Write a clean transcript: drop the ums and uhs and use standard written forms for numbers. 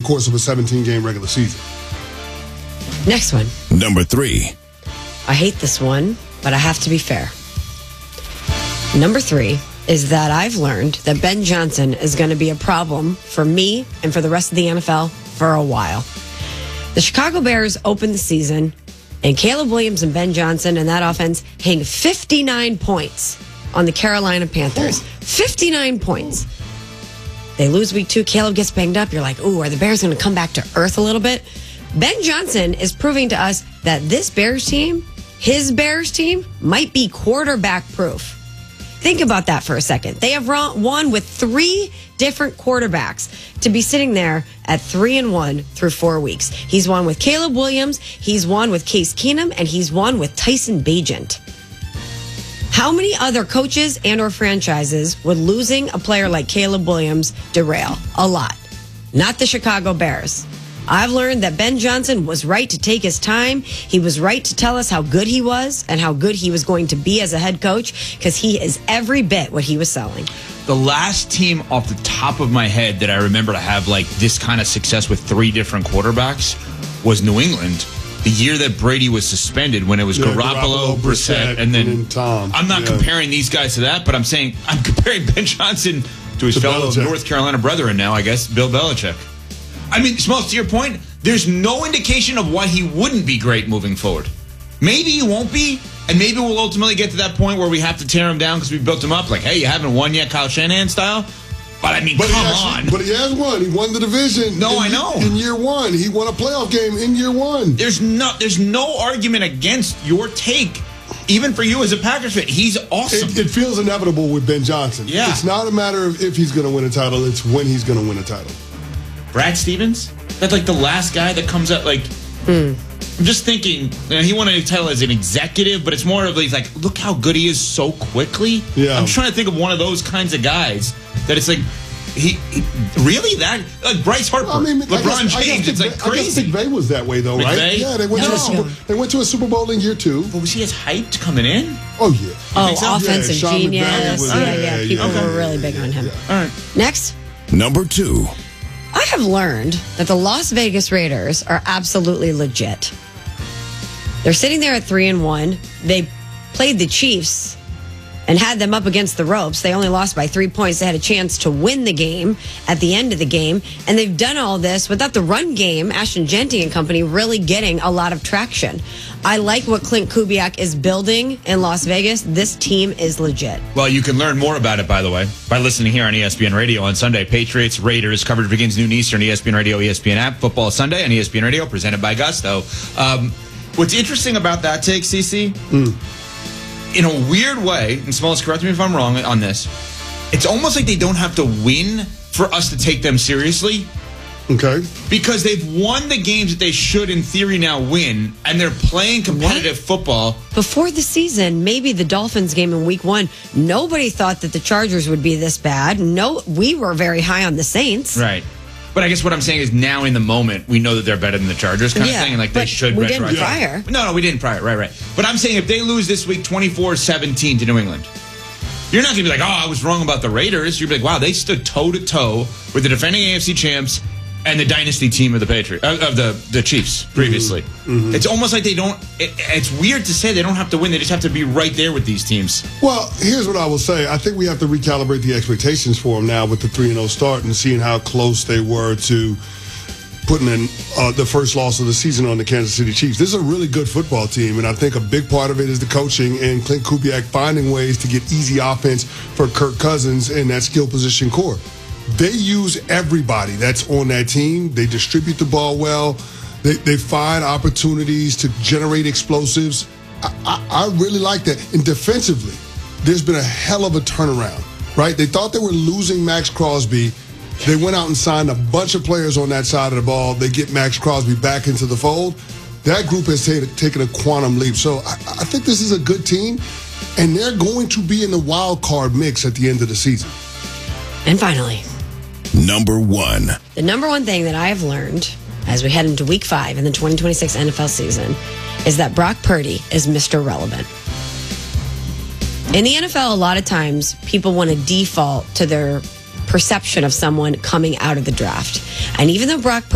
course of a 17-game regular season. Next one. Number 3. I hate this one, but I have to be fair. Number 3 is that I've learned that Ben Johnson is going to be a problem for me and for the rest of the NFL for a while. The Chicago Bears opened the season, and Caleb Williams and Ben Johnson and that offense hang 59 points on the Carolina Panthers. 59 points. They lose week 2. Caleb gets banged up. You're like, ooh, are the Bears going to come back to earth a little bit? Ben Johnson is proving to us that this Bears team, his Bears team, might be quarterback proof. Think about that for a second. They have won with 3 different quarterbacks to be sitting there at 3-1 through 4 weeks. He's won with Caleb Williams, he's won with Case Keenum, and he's won with Tyson Bagent. How many other coaches and or franchises would losing a player like Caleb Williams derail? A lot. Not the Chicago Bears. I've learned that Ben Johnson was right to take his time. He was right to tell us how good he was and how good he was going to be as a head coach, because he is every bit what he was selling. The last team off the top of my head that I remember to have like this kind of success with 3 different quarterbacks was New England. The year that Brady was suspended, when it was Garoppolo, Brissett, and then Tom. I'm not comparing these guys to that, but I'm saying I'm comparing Ben Johnson to his fellow Belichick. North Carolina brethren now, I guess, Bill Belichick. I mean, Smalls, to your point, there's no indication of why he wouldn't be great moving forward. Maybe he won't be, and maybe we'll ultimately get to that point where we have to tear him down because we built him up. Like, hey, you haven't won yet, Kyle Shanahan style? But I mean, come on. But he has won. He won the division. No, I know. In year 1. He won a playoff game in year 1. There's no argument against your take, even for you as a Packers fan. He's awesome. It feels inevitable with Ben Johnson. Yeah. It's not a matter of if he's going to win a title. It's when he's going to win a title. Brad Stevens? That's like the last guy that comes up like... I'm just thinking, he won a title as an executive, but it's more of like, look how good he is so quickly. Yeah. I'm trying to think of one of those kinds of guys that it's like, he really that like Bryce Harper, LeBron James. It's like crazy. I guess McVay was that way though, right? McVay? Yeah, they went to a Super Bowl in year 2. But was he as hyped coming in? Oh yeah. Oh, offensive Yeah, Sean genius. McVay was- Yeah. People yeah, were really big on him. Yeah. All right. Next. Number 2. I have learned that the Las Vegas Raiders are absolutely legit. They're sitting there at 3-1. They played the Chiefs and had them up against the ropes. They only lost by 3 points. They had a chance to win the game at the end of the game. And they've done all this without the run game, Ashton Genty and company, really getting a lot of traction. I like what Clint Kubiak is building in Las Vegas. This team is legit. Well, you can learn more about it, by the way, by listening here on ESPN Radio on Sunday. Patriots, Raiders, coverage begins noon Eastern, ESPN Radio, ESPN app. Football Sunday on ESPN Radio, presented by Gusto. What's interesting about that take, CC, in a weird way, and Smalls, correct me if I'm wrong on this, it's almost like they don't have to win for us to take them seriously. Okay. Because they've won the games that they should, in theory, now win, and they're playing competitive football. Before the season, maybe the Dolphins game in week 1, nobody thought that the Chargers would be this bad. No, we were very high on the Saints. Right. But I guess what I'm saying is now in the moment, we know that they're better than the Chargers kind of thing, and like they should. We didn't prior. No, we didn't prior. Right. But I'm saying if they lose this week 24-17 to New England, you're not going to be like, oh, I was wrong about the Raiders. You're like, wow, they stood toe-to-toe with the defending AFC champs and the dynasty team of the Patriots, of the Chiefs previously. Mm-hmm. It's almost like they don't. It's weird to say they don't have to win; they just have to be right there with these teams. Well, here's what I will say: I think we have to recalibrate the expectations for them now with the 3-0 start and seeing how close they were to putting in the first loss of the season on the Kansas City Chiefs. This is a really good football team, and I think a big part of it is the coaching and Clint Kubiak finding ways to get easy offense for Kirk Cousins and that skill position core. They use everybody that's on that team. They distribute the ball well. They find opportunities to generate explosives. I really like that. And defensively, there's been a hell of a turnaround, right? They thought they were losing Max Crosby. They went out and signed a bunch of players on that side of the ball. They get Max Crosby back into the fold. That group has taken a quantum leap. So I think this is a good team, and they're going to be in the wild card mix at the end of the season. And finally, Number 1. the number one thing that I have learned as we head into week 5 in the 2026 NFL season is that Brock Purdy is Mr. Relevant. In the NFL, a lot of times people want to default to their perception of someone coming out of the draft. And even though Brock